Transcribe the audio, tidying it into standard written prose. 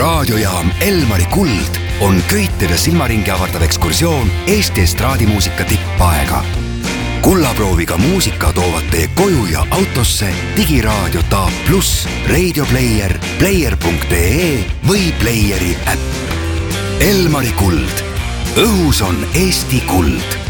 raadiojaam Elmari Kuld on köitede silmaringi avardav ekskursioon Eesti estraadimuusika tippaega. Kullaprooviga muusika toovad teie koju ja autosse digiraadio Taab Plus, Radio Player, player.ee või Playeri äpp. Elmari Kuld. Õhus on Eesti kuld.